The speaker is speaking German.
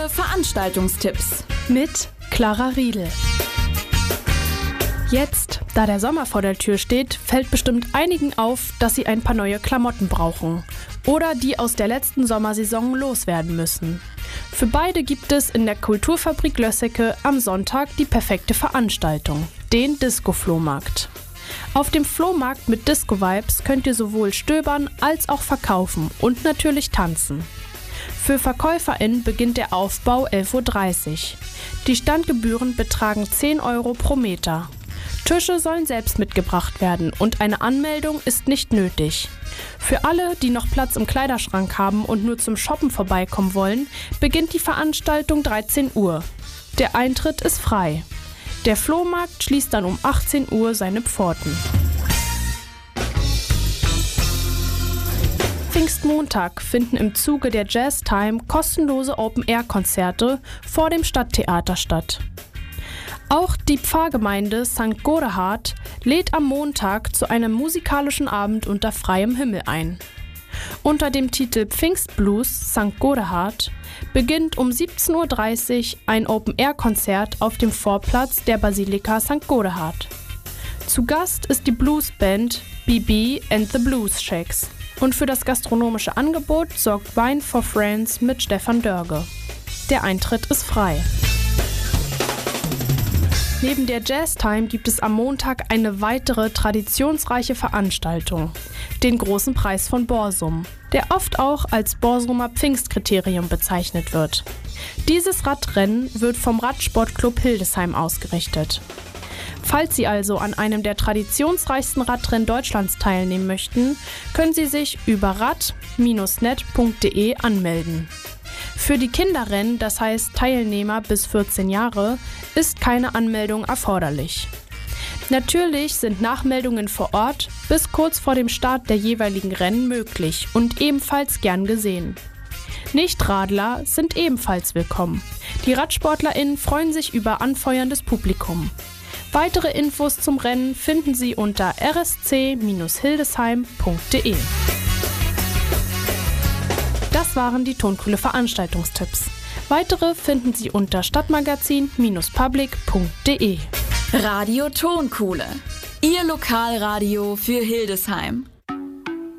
Toncoole Veranstaltungstipps mit Clara Riedel. Jetzt, da der Sommer vor der Tür steht, fällt bestimmt einigen auf, dass sie ein paar neue Klamotten brauchen oder die aus der letzten Sommersaison loswerden müssen. Für beide gibt es in der Kulturfabrik Lössecke am Sonntag die perfekte Veranstaltung, den Disco-Flohmarkt. Auf dem Flohmarkt mit Disco-Vibes könnt ihr sowohl stöbern als auch verkaufen und natürlich tanzen. Für VerkäuferInnen beginnt der Aufbau 11:30 Uhr. Die Standgebühren betragen 10 Euro pro Meter. Tische sollen selbst mitgebracht werden und eine Anmeldung ist nicht nötig. Für alle, die noch Platz im Kleiderschrank haben und nur zum Shoppen vorbeikommen wollen, beginnt die Veranstaltung 13 Uhr. Der Eintritt ist frei. Der Flohmarkt schließt dann um 18 Uhr seine Pforten. Pfingstmontag finden im Zuge der Jazztime kostenlose Open-Air-Konzerte vor dem Stadttheater statt. Auch die Pfarrgemeinde St. Godehard lädt am Montag zu einem musikalischen Abend unter freiem Himmel ein. Unter dem Titel Pfingstblues St. Godehard beginnt um 17:30 Uhr ein Open-Air-Konzert auf dem Vorplatz der Basilika St. Godehard. Zu Gast ist die Bluesband BB and the Blues Shakes. Und für das gastronomische Angebot sorgt Wine for Friends mit Stefan Dörge. Der Eintritt ist frei. Neben der Jazztime gibt es am Montag eine weitere traditionsreiche Veranstaltung, den Großen Preis von Borsum, der oft auch als Borsumer Pfingstkriterium bezeichnet wird. Dieses Radrennen wird vom Radsportclub Hildesheim ausgerichtet. Falls Sie also an einem der traditionsreichsten Radrennen Deutschlands teilnehmen möchten, können Sie sich über rad-net.de anmelden. Für die Kinderrennen, das heißt Teilnehmer bis 14 Jahre, ist keine Anmeldung erforderlich. Natürlich sind Nachmeldungen vor Ort bis kurz vor dem Start der jeweiligen Rennen möglich und ebenfalls gern gesehen. Nichtradler sind ebenfalls willkommen. Die RadsportlerInnen freuen sich über anfeuerndes Publikum. Weitere Infos zum Rennen finden Sie unter rsc-hildesheim.de. Das waren die Toncoole Veranstaltungstipps. Weitere finden Sie unter stadtmagazin-public.de. Radio Toncoole, Ihr Lokalradio für Hildesheim.